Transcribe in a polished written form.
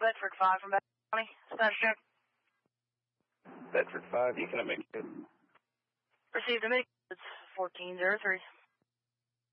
Bedford 5 from Bedford County. Status check. Bedford 5, you can make it. Received a MIG. It's 1403.